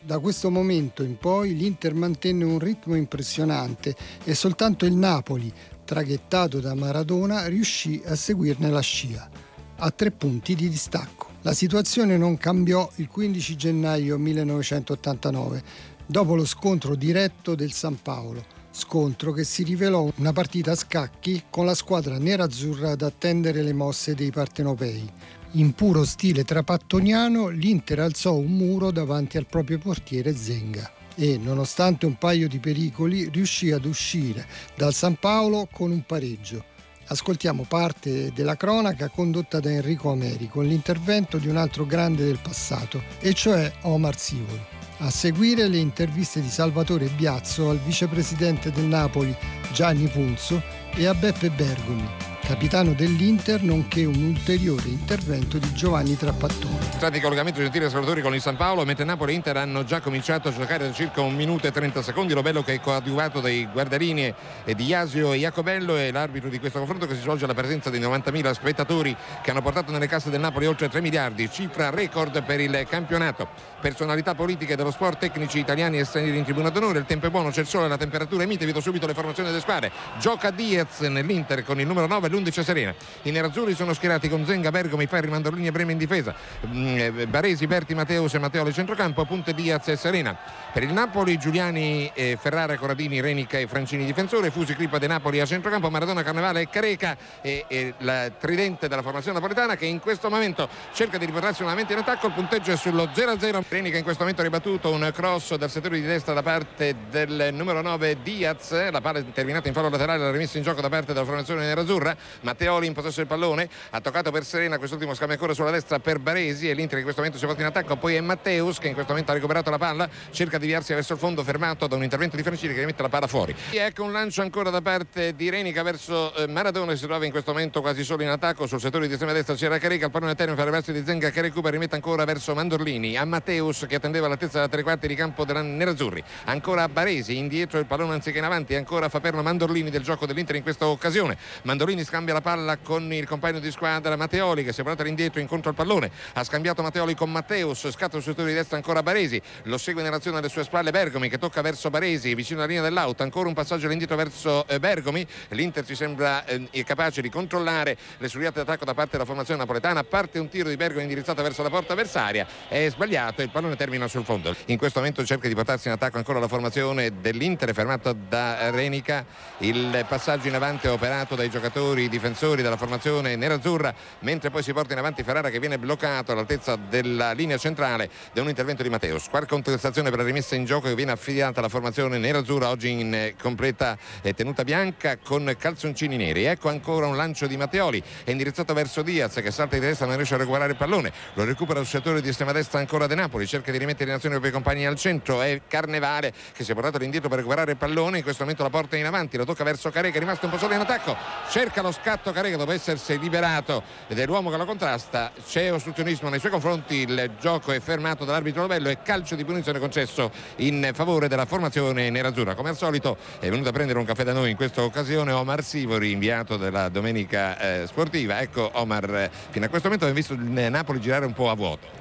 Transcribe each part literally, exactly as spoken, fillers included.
Da questo momento in poi l'Inter mantenne un ritmo impressionante e soltanto il Napoli, traghettato da Maradona, riuscì a seguirne la scia, a tre punti di distacco. La situazione non cambiò il quindici gennaio millenovecentottantanove, dopo lo scontro diretto del San Paolo, scontro che si rivelò una partita a scacchi con la squadra nerazzurra ad attendere le mosse dei partenopei. In puro stile trapattoniano, l'Inter alzò un muro davanti al proprio portiere Zenga e, nonostante un paio di pericoli, riuscì ad uscire dal San Paolo con un pareggio. Ascoltiamo parte della cronaca condotta da Enrico Ameri con l'intervento di un altro grande del passato, e cioè Omar Sivori. A seguire le interviste di Salvatore Biazzo al vicepresidente del Napoli Gianni Punzo e a Beppe Bergomi, capitano dell'Inter, nonché un ulteriore intervento di Giovanni Trapattoni. Stati di collegamento gentili ascoltatori con il San Paolo, mentre Napoli e Inter hanno già cominciato a giocare da circa un minuto e trenta secondi. Lo bello che è coadiuvato dai guardalinee di Jasio e Jacobello, e l'arbitro di questo confronto che si svolge alla presenza di novantamila spettatori che hanno portato nelle casse del Napoli oltre tre miliardi, cifra record per il campionato. Personalità politiche dello sport, tecnici italiani e stranieri in tribuna d'onore. Il tempo è buono, c'è il sole, la temperatura è mite. Vedo subito le formazioni delle squadre. Gioca Diaz nell'Inter con il numero nove, l'undici Serena. I nerazzurri sono schierati con Zenga, Bergomi, Ferri, Mandorlini e Brema in difesa, Baresi, Berti, Matteus e Matteoli centrocampo, Punte, Diaz e Serena. Per il Napoli Giuliani, eh, Ferrara, Corradini, Renica e Francini difensore, Fusi, Crippa, De Napoli a centrocampo, Maradona, Carnevale e Careca, e, e la tridente della formazione napoletana che in questo momento cerca di riportarsi nuovamente in attacco. Il punteggio è sullo zero a zero. Renica in questo momento ha ribattuto un cross dal settore di destra da parte del numero nove Diaz, la palla è terminata in fallo laterale, la rimessa in gioco da parte della formazione nerazzurra. Matteoli in possesso del pallone, ha toccato per Serena, quest'ultimo scambia ancora sulla destra per Baresi, e l'Inter in questo momento si porta in attacco. Poi è Matteus che in questo momento ha recuperato la palla, cerca di avviarsi verso il fondo, fermato da un intervento di Francini che rimette la palla fuori. E ecco un lancio ancora da parte di Renica verso eh, Maradona, che si trova in questo momento quasi solo in attacco. Sul settore di estrema destra c'era Careca, il pallone a termine per il verso di Zenga che recupera, rimette ancora verso Mandorlini, a Matteus che attendeva all'altezza della tre quarti di campo della nerazzurri, ancora a Baresi, indietro il pallone anziché in avanti, ancora fa perno Mandorlini del gioco dell'Inter in questa occasione. Mandorlini scambia la palla con il compagno di squadra Matteoli che si è portato all'indietro incontro al pallone, ha scambiato Matteoli con Matteus, scatta sul settore di destra ancora Baresi, lo segue nell'azione alle sue spalle Bergomi che tocca verso Baresi vicino alla linea dell'auto, ancora un passaggio all'indietro verso eh, Bergomi. L'Inter ci sembra eh, capace di controllare le suriate d'attacco da parte della formazione napoletana, parte un tiro di Bergomi indirizzato verso la porta avversaria, è sbagliato e il pallone termina sul fondo. In questo momento cerca di portarsi in attacco ancora la formazione dell'Inter, fermato da Renica, il passaggio in avanti è operato dai giocatori difensori della formazione nerazzurra, mentre poi si porta in avanti Ferrara che viene bloccato all'altezza della linea centrale da un intervento di Matteus. Quarta contestazione per la rimessa in gioco che viene affidata alla formazione nerazzurra, oggi in completa tenuta bianca con calzoncini neri. Ecco ancora un lancio di Matteoli, è indirizzato verso Diaz che salta di destra, non riesce a recuperare il pallone, lo recupera sul settore di estrema destra ancora De Napoli, cerca di rimettere in azione i suoi compagni al centro, è Carnevale che si è portato all'indietro per recuperare il pallone, in questo momento la porta in avanti, lo tocca verso Careca, è rimasto un po' solo in attacco, cerca lo scatto Careca dopo essersi liberato dell'uomo che lo contrasta, c'è ostruzionismo nei suoi confronti, il gioco è fermato dall'arbitro Lovello e calcio di punizione concesso in favore della formazione nerazzurra. Come al solito è venuto a prendere un caffè da noi in questa occasione Omar Sivori, inviato della Domenica eh, Sportiva. Ecco Omar, fino a questo momento abbiamo visto il Napoli girare un po' a vuoto.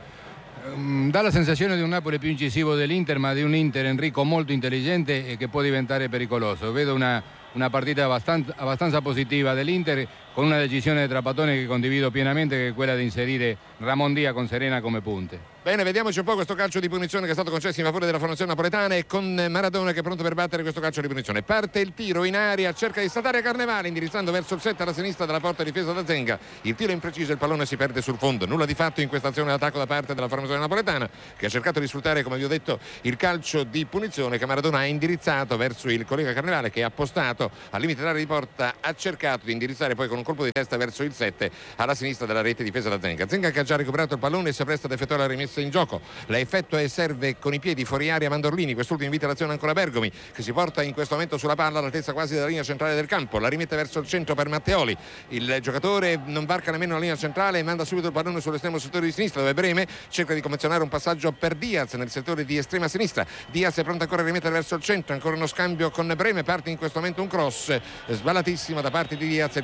Dà la sensazione di un Napoli più incisivo dell'Inter, ma di un Inter, Enrico, molto intelligente e che può diventare pericoloso. Vedo una, una partita abbastanza, abbastanza positiva dell'Inter, con una decisione di Trapattoni che condivido pienamente, che è quella di inserire Ramon Díaz con Serena come punte. Bene, vediamoci un po' questo calcio di punizione che è stato concesso in favore della formazione napoletana, e con Maradona che è pronto per battere questo calcio di punizione. Parte il tiro in aria, cerca di statare Carnevale indirizzando verso il set alla sinistra della porta difesa da Zenga. Il tiro è impreciso, il pallone si perde sul fondo. Nulla di fatto in questa azione d'attacco da parte della formazione napoletana, che ha cercato di sfruttare, come vi ho detto, il calcio di punizione che Maradona ha indirizzato verso il collega Carnevale, che ha appostato al limite dell'area di porta, ha cercato di indirizzare poi con un colpo di testa verso il sette alla sinistra della rete difesa da Zenga. Zenga che ha già recuperato il pallone e si appresta ad effettuare la rimessa in gioco. La effettua e serve con i piedi fuori aria Mandorlini, quest'ultimo invita l'azione ancora Bergomi che si porta in questo momento sulla palla all'altezza quasi della linea centrale del campo, la rimette verso il centro per Matteoli, il giocatore non varca nemmeno la linea centrale e manda subito il pallone sull'estremo settore di sinistra, dove Breme cerca di confezionare un passaggio per Diaz nel settore di estrema sinistra. Diaz è pronto ancora a rimettere verso il centro, ancora uno scambio con Breme, parte in questo momento un cross sballatissimo da parte di Diaz, il pallone termina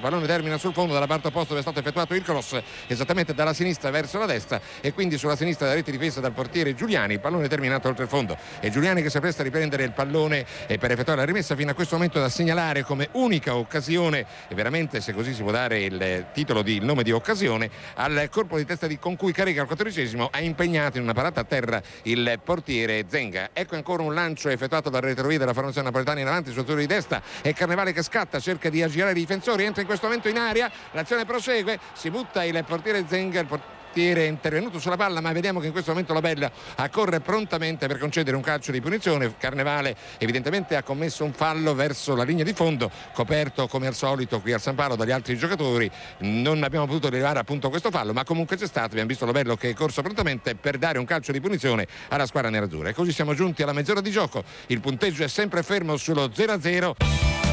termina sul fondo dalla parte opposta dove è stato effettuato il cross, esattamente dalla sinistra verso la destra, e quindi sulla sinistra della rete difesa dal portiere Giuliani. Il pallone terminato oltre il fondo e Giuliani che si appresta a riprendere il pallone e per effettuare la rimessa, fino a questo momento da segnalare come unica occasione, e veramente, se così si può dare il titolo di il nome di occasione, al colpo di testa di, con cui carica al quattordicesimo ha impegnato in una parata a terra il portiere Zenga. Ecco ancora un lancio effettuato dal retrovia della formazione napoletana in avanti sul turno di destra, e Carnevale che scatta, cerca di aggirare i difensori, entra in questo momento in area, l'azione prosegue, si butta il portiere Zenga, il portiere è intervenuto sulla palla, ma vediamo che in questo momento la Bella accorre prontamente per concedere un calcio di punizione. Carnevale evidentemente ha commesso un fallo verso la linea di fondo, coperto come al solito qui al San Paolo dagli altri giocatori. Non abbiamo potuto rilevare appunto questo fallo, ma comunque c'è stato. Abbiamo visto Lobello che è corso prontamente per dare un calcio di punizione alla squadra nerazzurra, e così siamo giunti alla mezz'ora di gioco. Il punteggio è sempre fermo sullo zero a zero.